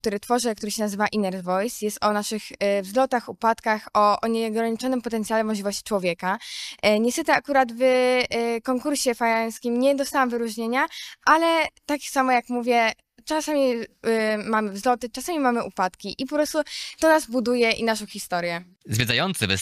który tworzę, który się nazywa Inner Voice. Jest o naszych wzlotach, upadkach, o nieograniczonym potencjale możliwości człowieka. Niestety akurat w konkursie fajańskim nie dostałam wyróżnienia, ale tak samo jak mówię, czasami mamy wzloty, czasami mamy upadki i po prostu to nas buduje i naszą historię. Zwiedzający